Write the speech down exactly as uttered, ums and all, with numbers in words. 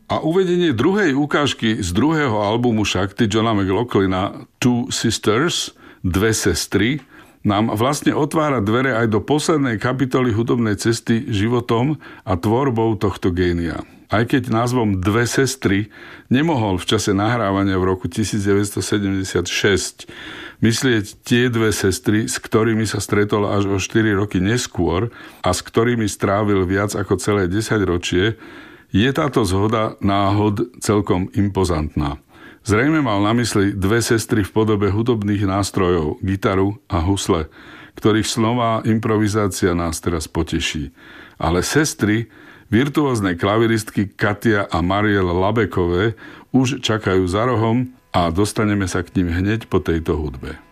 A uvedenie druhej ukážky z druhého albumu Shakti Johna McLaughlina Two Sisters, Dve sestry, nám vlastne otvára dvere aj do poslednej kapitoly hudobnej cesty životom a tvorbou tohto génia. Aj keď názvom Dve sestry nemohol v čase nahrávania v roku devätnásťsedemdesiatšesť myslieť tie dve sestry, s ktorými sa stretol až o štyri roky neskôr a s ktorými strávil viac ako celé desaťročie, je táto zhoda náhod celkom impozantná. Zrejme mal na mysli dve sestry v podobe hudobných nástrojov, gitaru a husle, ktorých slová improvizácia nás teraz poteší. Ale sestry, virtuózne klaviristky Katia a Mariel Labekové už čakajú za rohom a dostaneme sa k nim hneď po tejto hudbe.